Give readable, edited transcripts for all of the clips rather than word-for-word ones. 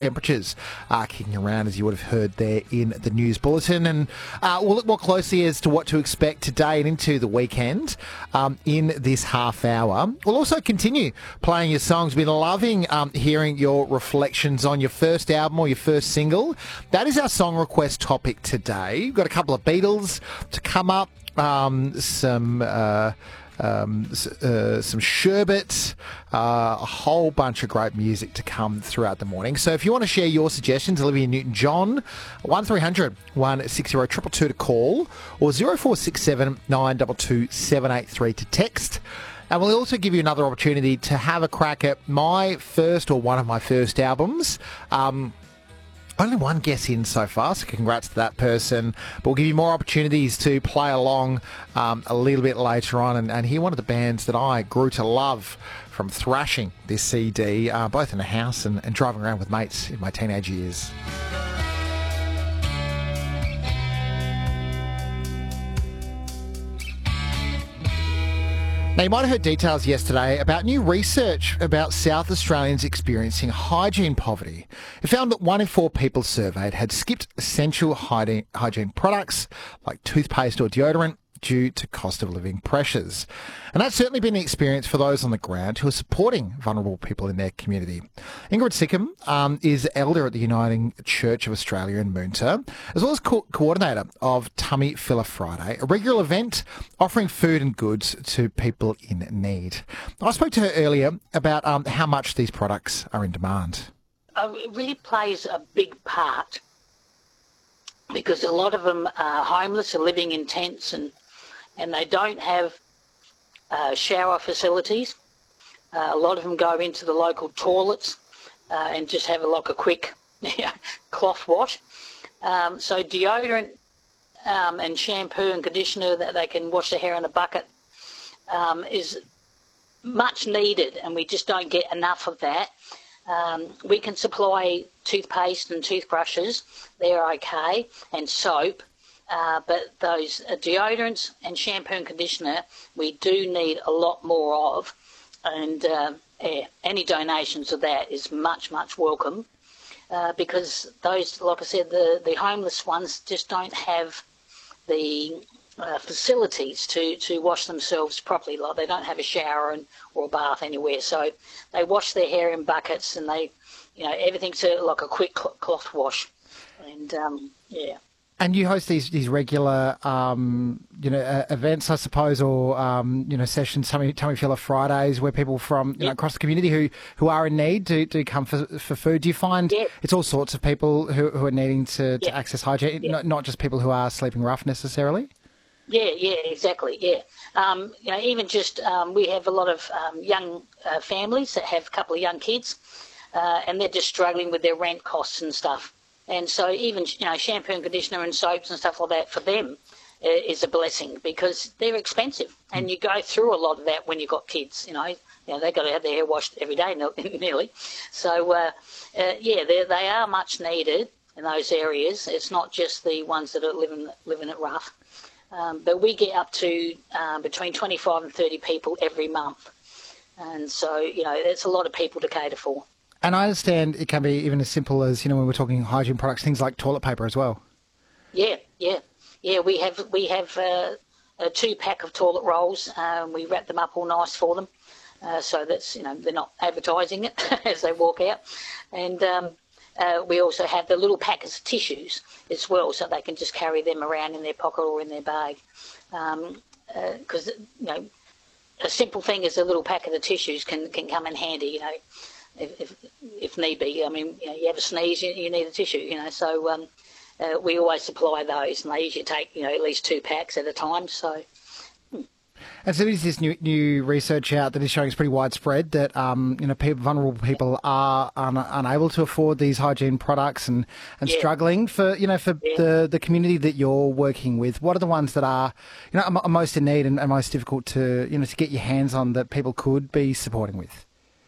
temperatures kicking around, as you would have heard there in the news bulletin. And we'll look more closely as to what to expect today and into the weekend in this half hour. We'll also continue playing your songs. We've been loving hearing your reflections on your first album or your first single. That is our song request topic today. We've got a couple of Beatles to come up, some sherbet, a whole bunch of great music to come throughout the morning. So if you want to share your suggestions, Olivia Newton-John, 1300 160 222 to call, or 0467 922 783 to text. And we'll also give you another opportunity to have a crack at my first or one of my first albums. Only one guess in so far, so congrats to that person. But we'll give you more opportunities to play along a little bit later on and hear one of the bands that I grew to love from thrashing this CD, both in the house and driving around with mates in my teenage years. Now, you might have heard details yesterday about new research about South Australians experiencing hygiene poverty. It found that 1 in 4 people surveyed had skipped essential hygiene products like toothpaste or deodorant due to cost of living pressures. And that's certainly been an experience for those on the ground who are supporting vulnerable people in their community. Ingrid Sickham is elder at the Uniting Church of Australia in Moonta, as well as coordinator of Tummy Filler Friday, a regular event offering food and goods to people in need. I spoke to her earlier about how much these products are in demand. It really plays a big part because a lot of them are homeless, are living in tents and they don't have shower facilities. A lot of them go into the local toilets and just have a quick cloth wash. So deodorant and shampoo and conditioner that they can wash their hair in a bucket is much needed, and we just don't get enough of that. We can supply toothpaste and toothbrushes, they're okay, and soap. But those deodorants and shampoo and conditioner, we do need a lot more of. And any donations of that is much, much welcome. Because those, like I said, the homeless ones just don't have the facilities to wash themselves properly. Like they don't have a shower or a bath anywhere. So they wash their hair in buckets and they, everything's like a quick cloth wash. And, yeah. And you host these regular, events, I suppose, or sessions, Tummy Filler Fridays, where people from across the community who are in need do come for food. Do you find it's all sorts of people who are needing to access hygiene, not just people who are sleeping rough necessarily? Yeah, exactly. Yeah, even just we have a lot of young families that have a couple of young kids, and they're just struggling with their rent costs and stuff. And so even, shampoo and conditioner and soaps and stuff like that for them is a blessing because they're expensive. And you go through a lot of that when you've got kids, they've got to have their hair washed every day nearly. So, they are much needed in those areas. It's not just the ones that are living it rough. But we get up to between 25 and 30 people every month. And so, it's a lot of people to cater for. And I understand it can be even as simple as, when we're talking hygiene products, things like toilet paper as well. Yeah. We have a 2-pack of toilet rolls. We wrap them up all nice for them, so that's they're not advertising it as they walk out. And we also have the little packets of tissues as well, so they can just carry them around in their pocket or in their bag. Because a simple thing as a little packet of tissues can come in handy. If need be. I mean, you have a sneeze, you need a tissue, so we always supply those, and they usually take, at least 2 packs at a time, so... And so there's this new research out that is showing it's pretty widespread that, vulnerable people are unable to afford these hygiene products and struggling for the community that you're working with. What are the ones that are, are most in need and most difficult to get your hands on that people could be supporting with?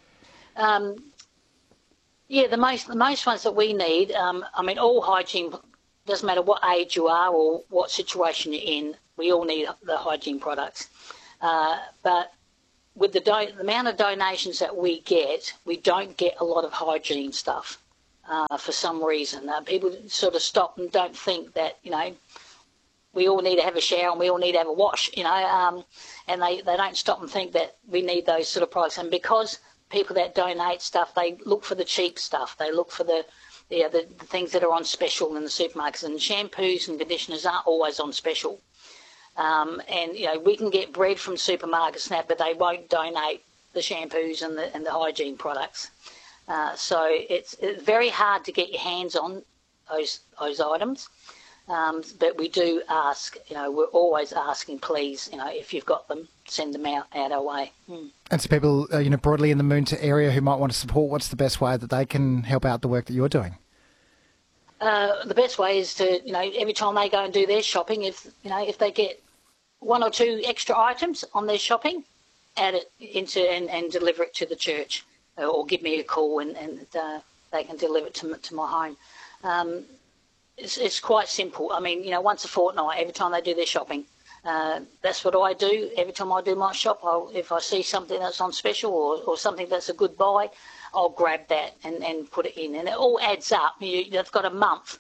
The most ones that we need, all hygiene, doesn't matter what age you are or what situation you're in, we all need the hygiene products. But with the amount of donations that we don't get a lot of hygiene stuff. for some reason. People sort of stop and don't think that, we all need to have a shower and we all need to have a wash, and they don't stop and think that we need those sort of products. And because people that donate stuff, they look for the cheap stuff. They look for the things that are on special in the supermarkets. And shampoos and conditioners aren't always on special. And we can get bread from supermarkets now, but they won't donate the shampoos and the hygiene products. So it's very hard to get your hands on those items. But we do ask, we're always asking, please, if you've got them, send them out our way. And so people, broadly in the Moonta area who might want to support, what's the best way that they can help out the work that you're doing? The best way is to, every time they go and do their shopping, if they get one or two extra items on their shopping, add it into and deliver it to the church, or give me a call and they can deliver it to my home. It's quite simple. I mean, once a fortnight, every time they do their shopping, that's what I do. Every time I do my shop, if I see something that's on special or something that's a good buy, I'll grab that and put it in. And it all adds up. You've got a month,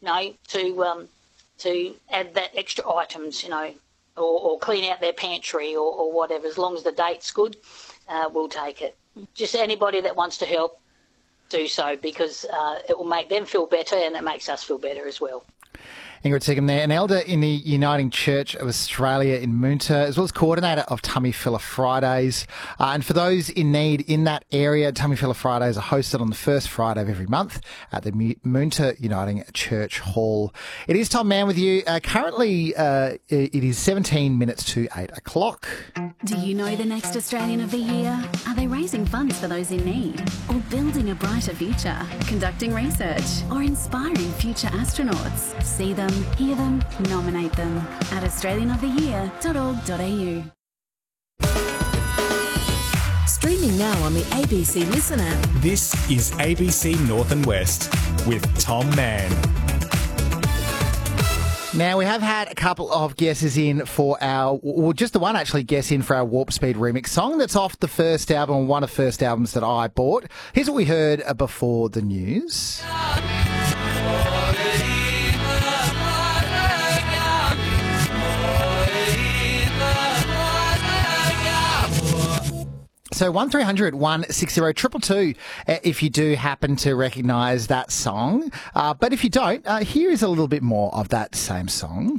to add that extra items, or clean out their pantry or whatever. As long as the date's good, we'll take it. Just anybody that wants to help, do so, because it will make them feel better and it makes us feel better as well. Ingrid Seagham there, an elder in the Uniting Church of Australia in Moonta, as well as coordinator of Tummy Filler Fridays. And for those in need in that area, Tummy Filler Fridays are hosted on the first Friday of every month at the Moonta Uniting Church Hall. It is Tom Mann with you. Currently, it is 17 minutes to 8 o'clock. Do you know the next Australian of the Year? Are they raising funds for those in need? Or building a brighter future? Conducting research? Or inspiring future astronauts? See them, hear them, nominate them at australianoftheyear.org.au. Streaming now on the ABC Listen app. This is ABC North and West with Tom Mann. Now, we have had a couple of guesses in for just the one actually guess in for our Warp Speed remix song that's off the first album, one of the first albums that I bought. Here's what we heard before the news. So 1300 160 222 if you do happen to recognise that song. But if you don't, here is a little bit more of that same song.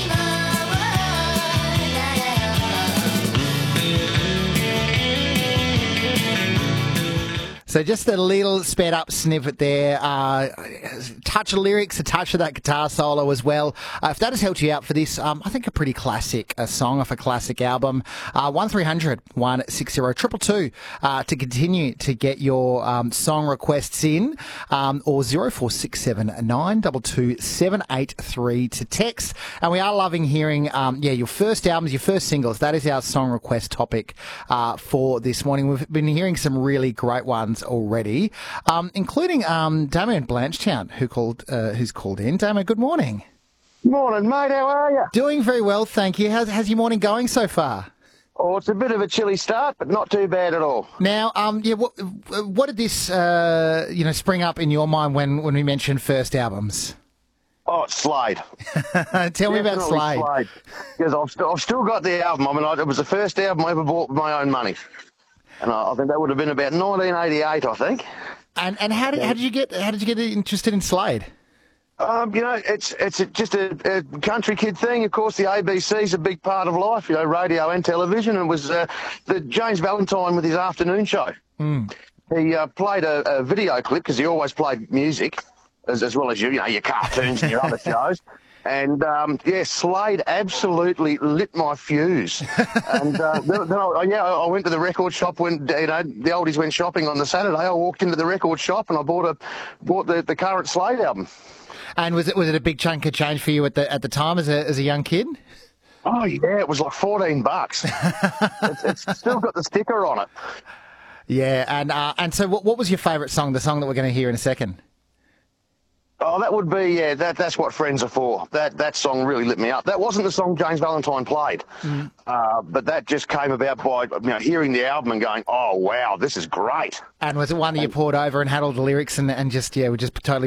So just a little sped up snippet there, touch of lyrics, a touch of that guitar solo as well. If that has helped you out for this, I think a pretty classic song off a classic album. 1300 160 222 to continue to get your song requests in, or 0467 922 783 to text. And we are loving hearing, your first albums, your first singles. That is our song request topic for this morning. We've been hearing some really great ones already, including Damo Blanchetown, who's called in. Damo, good morning. Morning, mate. How are you? Doing very well, thank you. How's your morning going so far? Oh, it's a bit of a chilly start, but not too bad at all. Now, what did this, spring up in your mind when we mentioned first albums? Oh, it's Slade. Tell me about Slade. Because I've still got the album. I mean, it was the first album I ever bought with my own money. And I think that would have been about 1988, I think. And how did you get interested in Slade? It's just a country kid thing. Of course, the ABC's a big part of life, radio and television. And it was the James Valentine with his afternoon show. Mm. He played a video clip, because he always played music, as well as your cartoons and your other shows. And, Slade absolutely lit my fuse. And then I went to the record shop when, the oldies went shopping on the Saturday. I walked into the record shop and I bought the current Slade album. And was it a big chunk of change for you at the time as a young kid? Oh, yeah, it was like $14. It's still got the sticker on it. Yeah, and so what was your favourite song, the song that we're going to hear in a second? Oh, that would be, yeah, that's what friends are for. That song really lit me up. That wasn't the song James Valentine played, but that just came about by hearing the album and going, oh, wow, this is great. And was it one that you poured over and had all the lyrics and just, were just totally